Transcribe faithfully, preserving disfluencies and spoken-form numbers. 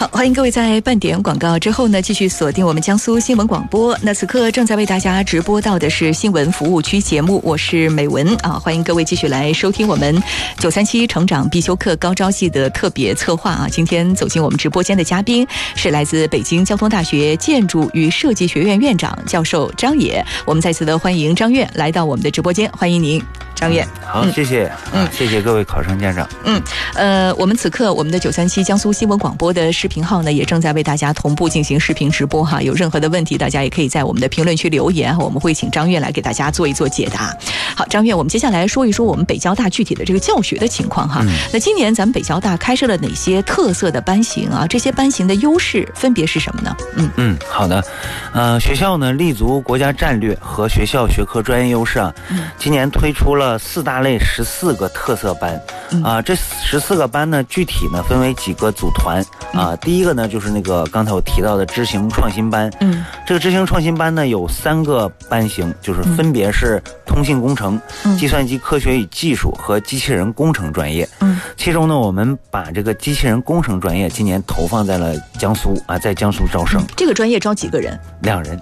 好，欢迎各位在半点广告之后呢，继续锁定我们江苏新闻广播。那此刻正在为大家直播到的是新闻服务区节目，我是美文啊，欢迎各位继续来收听我们九三七成长必修课高招系的特别策划啊。今天走进我们直播间的嘉宾是来自北京交通大学建筑与设计学院院长教授张也，我们再次的欢迎张院来到我们的直播间，欢迎您。张院， 好，嗯、谢谢，嗯，谢谢各位考生家长， 嗯，呃，我们此刻我们的九三七江苏新闻广播的视频号呢，也正在为大家同步进行视频直播哈。有任何的问题，大家也可以在我们的评论区留言，我们会请张院来给大家做一做解答。好，张院，我们接下来说一说我们北交大具体的这个教学的情况哈。嗯、那今年咱们北交大开设了哪些特色的班型啊？这些班型的优势分别是什么呢？嗯嗯，好的，呃，学校呢立足国家战略和学校学科专业优势啊，嗯、今年推出了四大类十四个特色班，啊、呃，这十四个班呢，具体呢分为几个组团啊、呃。第一个呢就是那个刚才我提到的知行创新班，嗯，这个知行创新班呢有三个班型，就是分别是通信工程、嗯、计算机科学与技术和机器人工程专业。嗯，其中呢我们把这个机器人工程专业今年投放在了江苏啊，在江苏招生。 嗯、这个专业招几个人？ 两人。